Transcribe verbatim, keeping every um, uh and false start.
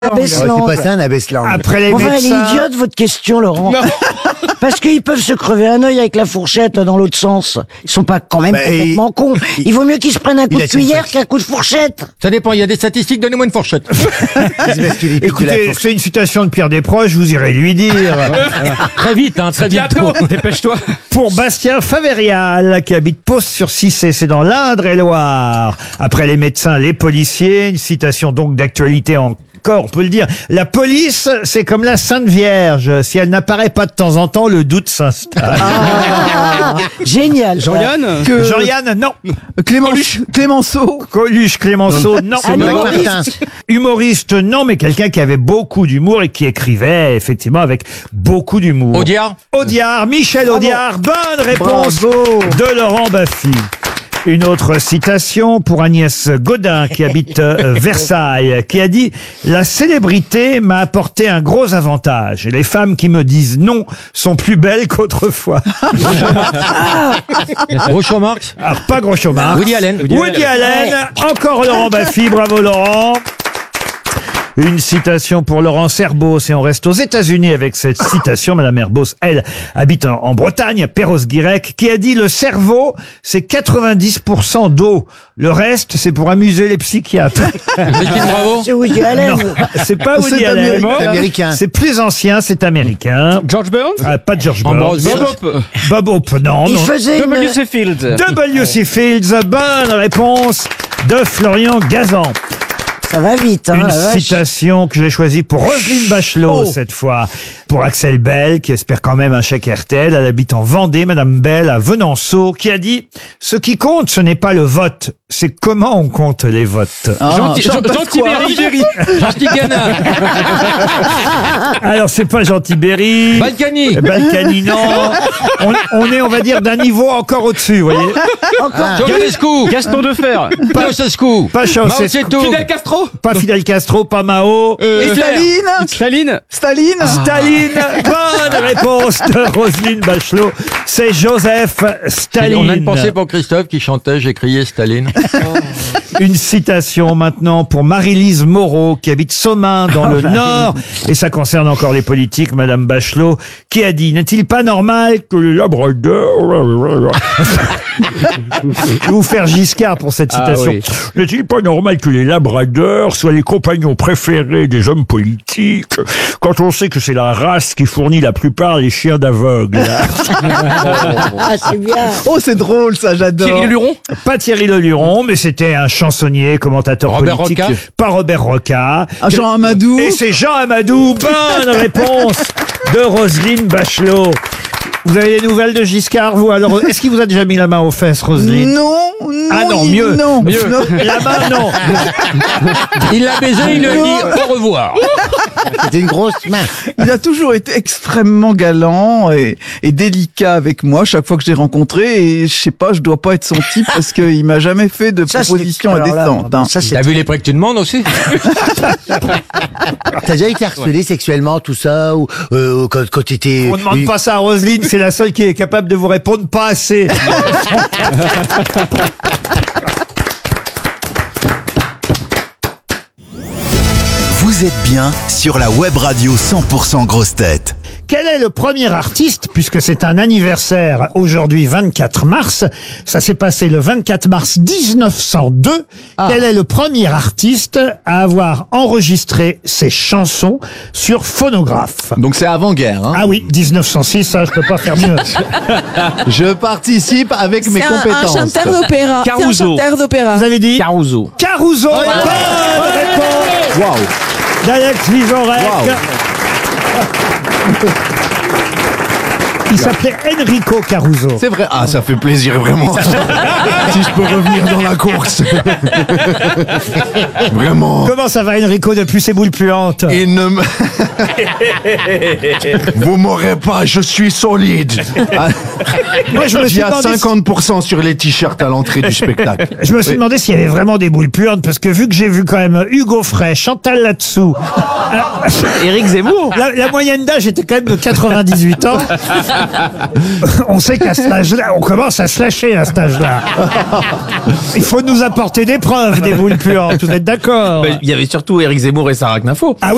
Abaisse-Land. C'est pas ça, un abaisse-Land. Après les Enfin, elle est médecins. idiote, votre question, Laurent. Parce qu'ils peuvent se crever un œil avec la fourchette dans l'autre sens. Ils sont pas quand même Bah, complètement il- cons. Il vaut mieux qu'ils se prennent un coup il de a une cuillère fourchette. qu'un coup de fourchette. Ça dépend, il y a des statistiques, donnez-moi une fourchette. Écoutez, c'est une citation de Pierre Desproges, vous irez lui dire. Très vite, hein, très bientôt. Dépêche-toi. Pour Bastien Favérial, qui habite Pau-sur-Cissé, c'est dans l'Indre-et-Loire. Après les médecins, les policiers, une citation donc d'actualité encore, on peut le dire. La police, c'est comme la Sainte Vierge. Si elle n'apparaît pas de temps en temps, le doute s'installe. Ah, génial. Jean-Yann Que... Jean-Yann, non. Clémenceau. Clémenceau. Coluche, Clémenceau, non. Un humoriste. Humoriste, non, mais quelqu'un qui avait beaucoup d'humour et qui écrivait, effectivement, avec beaucoup d'humour. Audiard Audiard, Michel Audiard, bonne réponse de Laurent Baffy. Une autre citation pour Agnès Godin, qui habite euh, Versailles, qui a dit « La célébrité m'a apporté un gros avantage. Et les femmes qui me disent non sont plus belles qu'autrefois. Groucho Marx » Alors, pas Groucho Marx. Woody Allen. Woody Allen. Encore Laurent Baffy. Bravo, Laurent. Une citation pour Laurent Serbos, et on reste aux États-Unis avec cette citation. Madame Serbos, elle, habite en, en Bretagne, à Perros-Guirec, qui a dit « Le cerveau, c'est quatre-vingt-dix pour cent d'eau. Le reste, c'est pour amuser les psychiatres. » Christine Bravo. C'est Woody Allen. Non, c'est pas Woody C'est Allen. C'est américain. C'est plus ancien, c'est américain. George Burns. Ah, pas George Burns. Ambrose Bierce. Bob Hope, non. Il non. faisait une... W C Fields. W C Fields, bonne réponse de Florian Gazan. Ça va vite, hein, Une la vache. citation que j'ai choisie pour Roselyne Bachelot, cette fois. Pour Axel Bell, qui espère quand même un chèque R T L. Elle habite en Vendée, Madame Bell, à Venanceau, qui a dit « Ce qui compte, ce n'est pas le vote, c'est comment on compte les votes. Ah, Gentil, Jean- Gentil Berry. Gentil Gana. Alors, c'est pas Jean Tibéry. Balkany. Balkany, non. On, on est, on va dire, d'un niveau encore au-dessus, vous voyez. Ceausescu. Gaston Defer. Ceausescu. Pas Mao Ceausescu. Tse-tung. Fidel Castro. Pas Fidel Castro, pas Mao. Euh, Et Staline. Staline. Staline. Staline, bonne réponse de Roselyne Bachelot. C'est Joseph Staline. On a une pensée pour Christophe qui chantait « J'ai crié Staline ». Une citation maintenant pour Marie-Lise Moreau, qui habite Somain dans le Nord, et ça concerne encore les politiques, Madame Bachelot, qui a dit « N'est-il pas normal que les labradors... » Je vais vous faire Giscard pour cette citation. Ah oui. N'est-il pas normal que les labradors soient les compagnons préférés des hommes politiques, quand on sait que c'est la race qui fournit la plupart des chiens d'aveugles? Ah, c'est bien. Oh, c'est drôle, ça, j'adore. Thierry Luron. Pas Thierry Leluron, mais c'était un chansonnier, commentateur Robert politique. Roca. Pas Robert Roca. Ah, Jean Amadou. Et c'est Jean Amadou. Bonne réponse de Roselyne Bachelot. Vous avez des nouvelles de Giscard, vous? Alors, est-ce qu'il vous a déjà mis la main aux fesses, Roselyne? Non, non. Ah non, il- mieux. Non. Mieux. Non. La main, non. Il l'a baisé, il lui a dit au revoir. C'était une grosse main. Il a toujours été extrêmement galant et, et délicat avec moi chaque fois que je l'ai rencontré. Et je sais pas, je dois pas être son type parce qu'il m'a jamais fait de Ça, c'est- proposition alors là, indécente. hein. Ça, c'est T'as vu les prix que tu demandes aussi? T'as déjà été harcelé sexuellement, tout ça, ou euh, quand, quand t'étais... On ne demande pas ça à Roselyne, c'est la seule qui est capable de vous répondre pas assez. Vous êtes bien sur la web radio cent pour cent Grosse Tête. Quel est le premier artiste, puisque c'est un anniversaire aujourd'hui vingt-quatre mars, ça s'est passé le vingt-quatre mars mille neuf cent deux, quel est le premier artiste à avoir enregistré ses chansons sur phonographe? Donc c'est avant-guerre. Hein. Ah oui, mille neuf cent six, ça je peux pas faire mieux. Je participe avec mes C'est un, un compétences. chanteur d'opéra. C'est un Caruso. chanteur d'opéra. Vous avez dit Caruso. Caruso. Bonne réponse Waouh. d'Alex Vizorek. Waouh. Il s'appelait Enrico Caruso. C'est vrai. Ah, ça fait plaisir vraiment. Si je peux revenir dans la course. Vraiment. Comment ça va Enrico depuis ses boules puantes? Il ne me... Vous m'aurez pas, je suis solide. Ah, Moi je me il suis y a demandé si- cinquante pour cent sur les t-shirts à l'entrée du spectacle. Je me suis Oui. demandé s'il y avait vraiment des boules puantes, parce que vu que j'ai vu quand même Hugo Frey, Chantal Latsou, Éric Zemmour. la, la moyenne d'âge était quand même de quatre-vingt-dix-huit ans. On sait qu'à cet âge-là, on commence à se lâcher à cet âge-là. Il faut nous apporter des preuves des boules puantes, vous êtes d'accord? Il y avait surtout Éric Zemmour et Sarah Knafo. Ah oui.